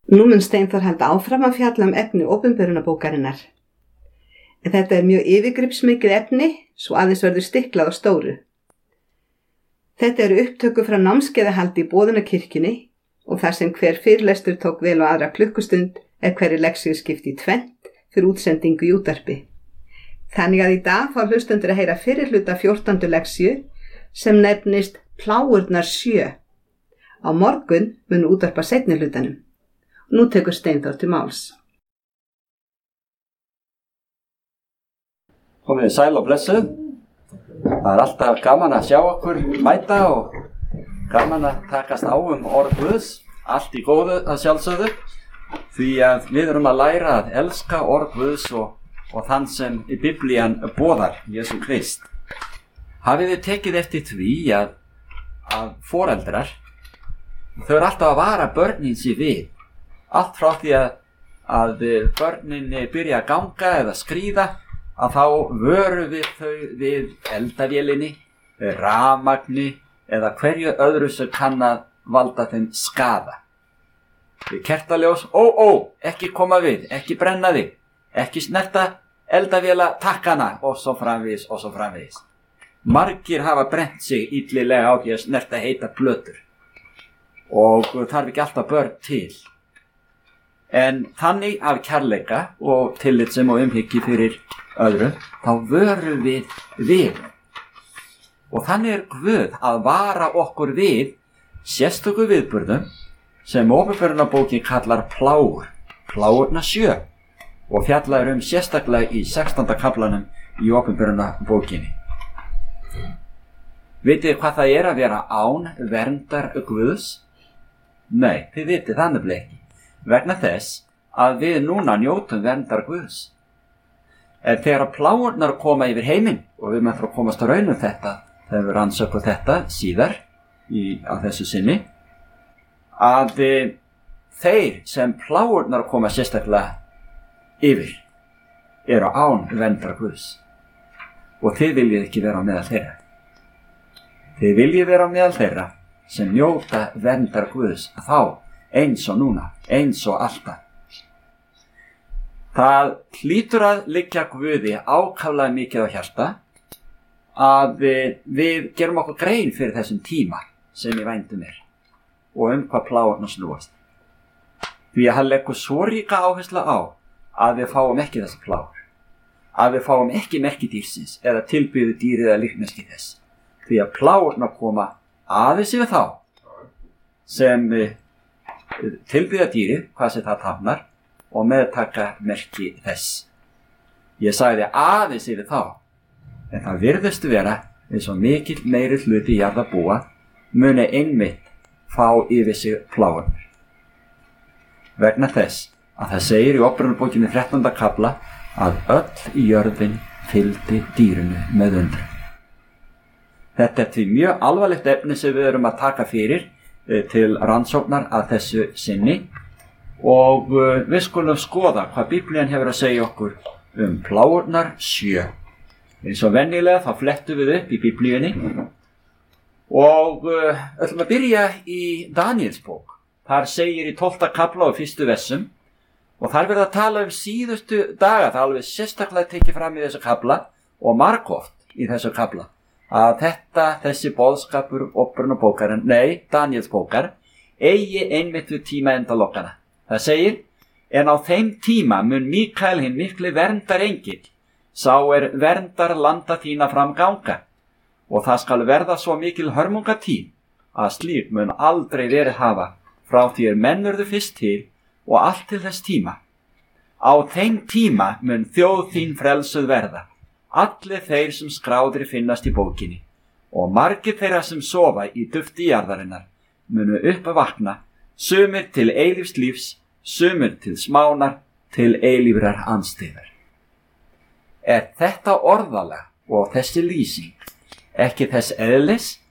Nú mun Steinþór halda áfram að fjalla efni opinberunarbókarinnar. En þetta mjög yfirgripsmikið efni, svo aðeins verður stiklað á stóru. Þetta eru upptöku frá námskeiðahaldi í Boðunarkirkjunni og þar sem hver fyrirlestur tók vel á aðra klukkustund hverri leksíu skipt í tvennt fyrir útsendingu í útvarpi. Þannig að í dag fá hlustendur að heyra fyrri hluta 14. leksíu sem nefnist Plágurnar 7. Á morgun mun útvarpa seinni hlutanum. Nú tekur Steinþór til máls. Komið sæl og blessuð. Það alltaf gaman að sjá okkur mæta og gaman að takast á orð Guðs. Allt í góðu að sjálfsögðu. Því að við erum að læra að elska orð Guðs og þann sem í Biblían boðar, Jesú Krist. Hafið þið tekið eftir því að foreldrar, þau eru alltaf að vara börnin sér við. Allt frá því að börnin byrja að ganga eða skríða, að þá vörum við þau við eldavélinni, rafmagni eða hverju öðru sem kann að valda þeim skaða. Við kertaljós, ekki koma við, ekki brenna þig, ekki snerta eldavéla takkana og svo framvegis og svo framvegis. Margir hafa brent sig illilega á því að snerta heita plötur og þarf ekki alltaf börn til. En þannig af kærleika og tillitssemi og umhyggju fyrir öðrum, þá vörum við. Og þannig Guð að vara okkur við sérstöku viðburðum sem opinberunarbókin kallar plágur, Plágurnar 7, og fjallar sérstaklega í 16. kaflanum í opinberunarbókinni. Vitið hvað það að vera án verndar Guðs? Nei, þið vitið það nefnilega ekki. Vegna þess að við núna njótum verndar Guðs. En þegar plágurnar koma yfir heiminn, og við möttum að komast að raun þetta, þegar við rannsökum þetta síðar á þessu sinni, að þeir sem plágurnar koma sérstaklega yfir eru án verndar Guðs. Og þið viljið ekki vera á meðal þeirra. Þið viljið vera á meðal þeirra sem njóta verndar Guðs þá, eins og núna, eins og alltaf. Það hlýtur að liggja Guði ákaflega mikið á hjarta að við gerum okkur grein fyrir þessum tíma sem í vændum og hvað plágurnar snúast. Því að hann leggur svo ríka áherslu á að við fáum ekki þessi plágur, að við fáum ekki merki dýrsins eða tilbyðu dýrið eða líkneski þess. Því að plágurnar koma aðeins yfir þá sem tilbyða dýrið, hvað sem það táknar, og meðtaka merki þess. Ég sagði aðeins yfir þá, en það virðist vera eins og mikill meiri hluti jarðarbúa muni einmitt fá yfir sig plágurnar. Vegna þess að það segir í opinberunarbókinni 13. kafla að öll í jörðin fylgdi dýrinu með undrun. Þetta því mjög alvarlegt efni sem við erum að taka fyrir til rannsóknar að þessu sinni og við skulum skoða hvað Biblían hefur að segja okkur Plágurnar 7. Eins og venjulega þá flettum við upp í Biblíunni og ætlum að byrja í Daníels bók. Þar segir í 12. kafla og 1. versum og þar verður að tala síðustu daga, það alveg sérstaklega tekið fram í þessu kafla og margoft í þessu kafla að þessi boðskapur opinberunarbókarinn, Daníels bókar, eigi einmitt við tíma endalokkana. Það segir, en á þeim tíma mun Míkael hinn mikli verndar engill, sá verndar landa þína fram ganga, og það skal verða svo mikil hörmungatíð, að slík mun aldrei verið hafa frá því menn urðu fyrst til og allt til þess tíma. Á þeim tíma mun þjóð þín frelsuð verða, allir þeir sem skráðir finnast í bókinni, og margir þeirra sem sofa í dufti jarðarinnar munu upp að vakna, sumir til eilífs lífs, sumir til smánar, til eilífrar andstyggðar. Þetta orðalag og þessi lýsing ekki þess eðlis